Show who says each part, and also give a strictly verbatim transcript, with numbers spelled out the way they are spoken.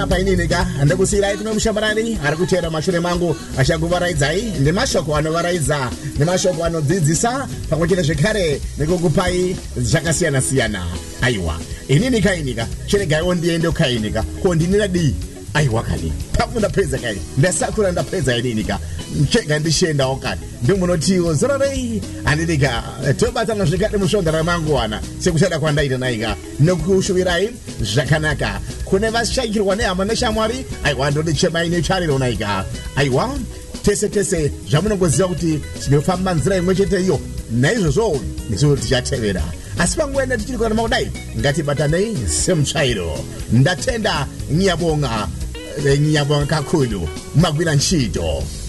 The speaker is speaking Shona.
Speaker 1: apa inini ka ndakusira itume mushambarani ari kuchera mashure mangu achakuvarayidzai nemashoko anovaraidza nemashoko anodzidzisa pamwe chete zvekare nekukupai zvakasiyana siyana. Aiwa inini kainika cheregaiwo ndiende kainika ko ndinira di aiwa kali pamuna peza kai ndasakura ndapeza inika chega ndishenda okati ndimunotiwo zororei anidika tobatana zvikade mushongara mangu wana sekushada kwandaita naika nokushuvirai zvakanaka kune vashakirwa nehama neshamwari aiwa ndode chema ine chariro naika aiwa tese tese zvamunongoziva kuti tinofamba nzira imwe chete iyo naizvozvo nesuwo tichatevera asi pamwene tichiri kana maudai ngatibatanei semutsvairo. Ndatenda nyabonga nyabonga kakulu magwira ntchito.